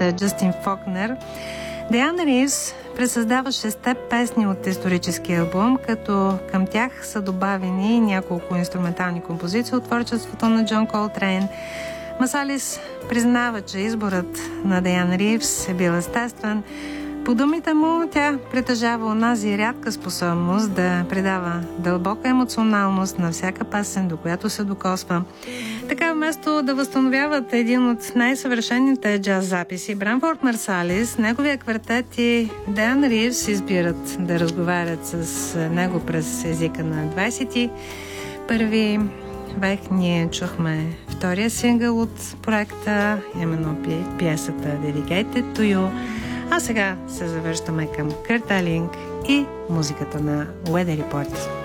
певицата Джастин Фокнер, Диана Ривз пресъздава 6 песни от историческия албум, като към тях са добавени няколко инструментални композиции от творчеството на Джон Колтрейн. Масалис признава, че изборът на Диана Ривз е бил естествен. По думите му, тя притежава онази рядка способност да придава дълбока емоционалност на всяка песен, до която се докосва. Така, вместо да възстановяват един от най-съвършените джаз записи, Брамфорд Марсалис, неговия квартет и Диана Ривз избират да разговарят с него през езика на 21 век. Ние чухме втория сингъл от проекта, именно пиесата Dedicated to You. А сега се завършваме към Кърт Елинг и музиката на Weather Report.